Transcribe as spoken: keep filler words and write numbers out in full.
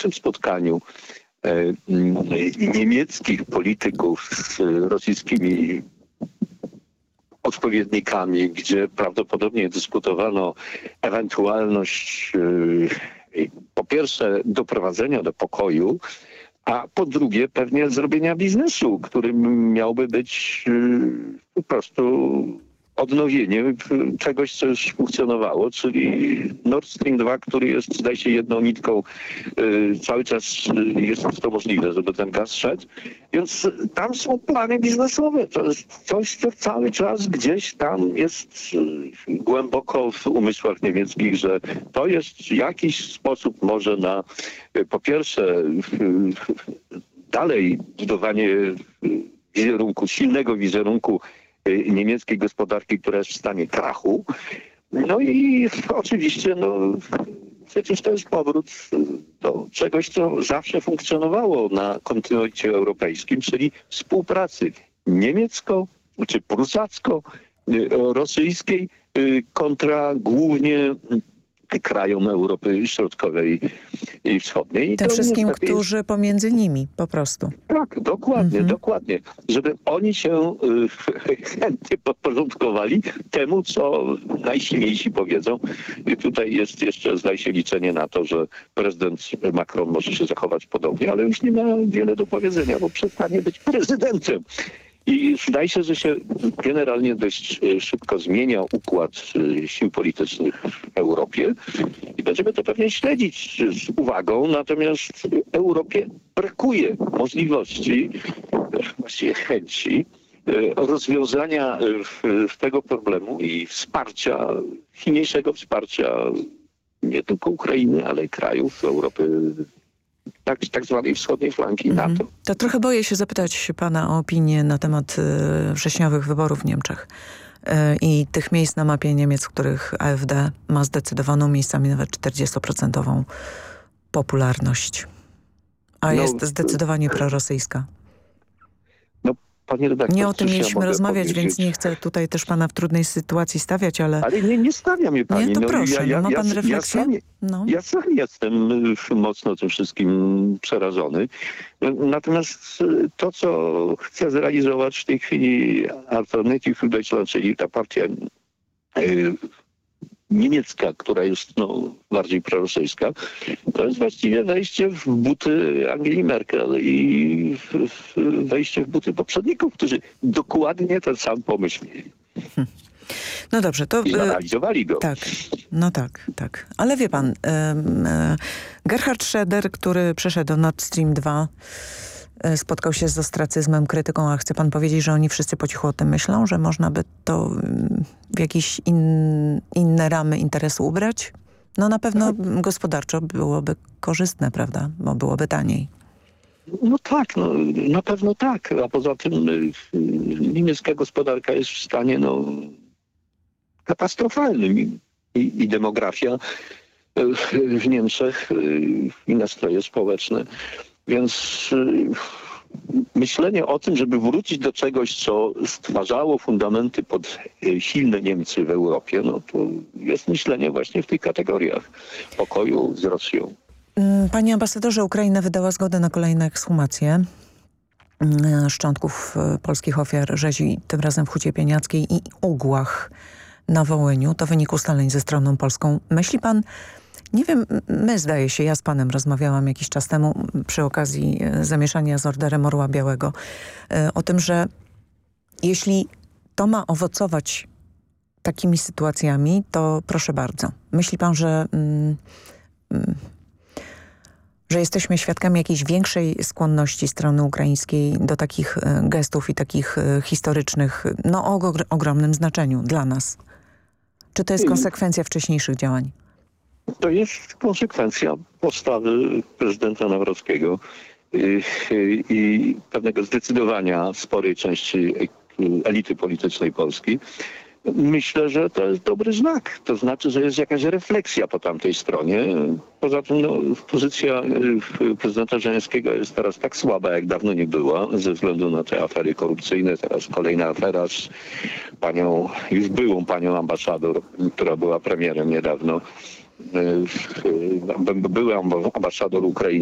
tym spotkaniu niemieckich polityków z rosyjskimi odpowiednikami, gdzie prawdopodobnie dyskutowano ewentualność po pierwsze doprowadzenia do pokoju, a po drugie pewnie zrobienia biznesu, który miałby być po prostu odnowienie czegoś, co już funkcjonowało, czyli Nord Stream dwa, który jest, zdaje się, jedną nitką, y, cały czas jest to możliwe, żeby ten gaz szedł. Więc tam są plany biznesowe. To jest coś, co cały czas gdzieś tam jest y, głęboko w umysłach niemieckich, że to jest jakiś sposób może na y, po pierwsze y, y, dalej budowanie y, wizerunku, silnego wizerunku niemieckiej gospodarki, która jest w stanie krachu. No i oczywiście no, przecież to jest powrót do czegoś, co zawsze funkcjonowało na kontynencie europejskim, czyli współpracy niemiecko- czy prusacko-rosyjskiej kontra głównie krajom Europy Środkowej i Wschodniej. I Tym wszystkim, niestety którzy jest... pomiędzy nimi po prostu. Tak, dokładnie, mhm. dokładnie. Żeby oni się y, chętnie podporządkowali temu, co najsilniejsi powiedzą. I tutaj jest jeszcze, zdaje się, liczenie na to, że prezydent Macron może się zachować podobnie, ale już nie ma wiele do powiedzenia, bo przestanie być prezydentem. I zdaje się, że się generalnie dość szybko zmienia układ sił politycznych w Europie i będziemy to pewnie śledzić z uwagą, natomiast Europie brakuje możliwości, właściwie chęci rozwiązania tego problemu i wsparcia, silniejszego wsparcia nie tylko Ukrainy, ale i krajów Europy, tak, tak zwanej wschodniej flanki Mhm. NATO. To trochę boję się zapytać pana o opinię na temat y, wrześniowych wyborów w Niemczech y, i tych miejsc na mapie Niemiec, w których AfD ma zdecydowaną, miejscami nawet czterdziestoprocentową popularność, a No, jest zdecydowanie prorosyjska. Panie redaktor, Nie o tym cóż mieliśmy ja rozmawiać, powiedzieć? więc nie chcę tutaj też pana w trudnej sytuacji stawiać, ale... Ale nie, nie stawia mnie pani. Nie, to no, proszę, ja, ja, no, ma pan ja, refleksję? Ja sam, no. ja sam jestem mocno tym wszystkim przerażony. Natomiast to, co chce zrealizować w tej chwili Alternative für Deutschland, czyli ta partia y, niemiecka, która jest no, bardziej prorosyjska, to jest właściwie wejście w buty Angeli Merkel i w, w wejście w buty poprzedników, którzy dokładnie ten sam pomysł mieli. Hm. No dobrze, to... I zrealizowali go. Tak, no tak, tak. Ale wie pan, y, y, Gerhard Schröder, który przeszedł do Nord Stream dwa, y, spotkał się z ostracyzmem, krytyką, a chce pan powiedzieć, że oni wszyscy po cichu o tym myślą, że można by to y, w jakieś in, inne ramy interesu ubrać? No na pewno tak. Gospodarczo byłoby korzystne, prawda? Bo byłoby taniej. No tak, no, na pewno tak. A poza tym y, niemiecka gospodarka jest w stanie no, katastrofalnym i, i, i demografia y, w Niemczech y, i nastroje społeczne. Więc y, myślenie o tym, żeby wrócić do czegoś, co stwarzało fundamenty pod y, silne Niemcy w Europie, no to jest myślenie właśnie w tych kategoriach pokoju z Rosją. Panie ambasadorze, Ukraina wydała zgodę na kolejne ekshumacje szczątków polskich ofiar rzezi, tym razem w Hucie Pieniackiej i Ugłach na Wołyniu. To wynik ustaleń ze stroną polską. Myśli pan, nie wiem, my zdaje się, ja z panem rozmawiałam jakiś czas temu przy okazji zamieszania z Orderem Orła Białego o tym, że jeśli to ma owocować takimi sytuacjami, to proszę bardzo. Myśli pan, że... Mm, mm, że jesteśmy świadkami jakiejś większej skłonności strony ukraińskiej do takich gestów i takich historycznych, no o ogromnym znaczeniu dla nas. Czy to jest konsekwencja wcześniejszych działań? To jest konsekwencja postawy prezydenta Nawrockiego i, i, i pewnego zdecydowania sporej części elity politycznej Polski. Myślę, że to jest dobry znak. To znaczy, że jest jakaś refleksja po tamtej stronie. Poza tym no, pozycja prezydenta Zełenskiego jest teraz tak słaba, jak dawno nie była, ze względu na te afery korupcyjne. Teraz kolejna afera z panią, już byłą panią ambasador, która była premierem niedawno. Były ambasador Ukrainy